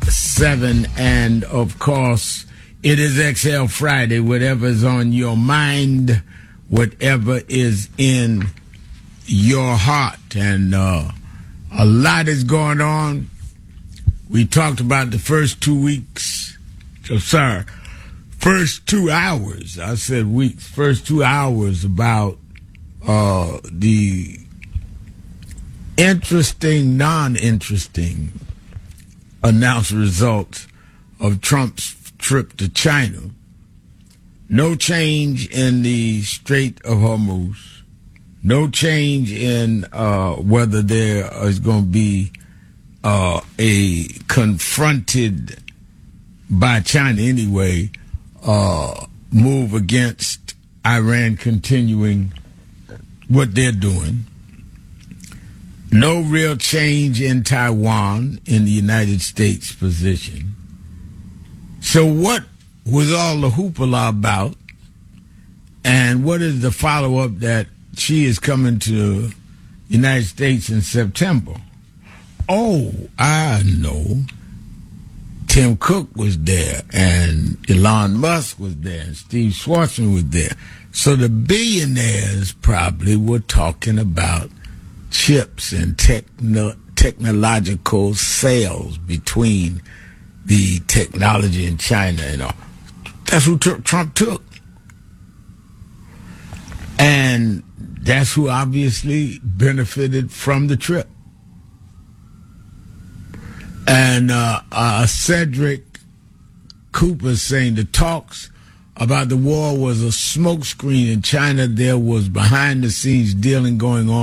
7. And, of course, it is XL Friday. Whatever's on your mind, whatever is in your heart. And a lot is going on. We talked about the first 2 weeks. First 2 hours. I said weeks. First 2 hours about the interesting, non-interesting announced results of Trump's trip to China. No change in the Strait of Hormuz. No change in whether there is going to be a confronted, by China anyway, move against Iran continuing what they're doing. No real change in Taiwan in the United States position. So what was all the hoopla about? And what is the follow-up that she is coming to the United States in September? Oh, I know. Tim Cook was there, and Elon Musk was there, and Steve Schwarzman was there. So the billionaires probably were talking about chips and technological sales between the technology in China and all. That's who Trump took. And that's who obviously benefited from the trip. And Cedric Cooper saying the talks about the war was a smokescreen in China. There was behind-the-scenes dealing going on.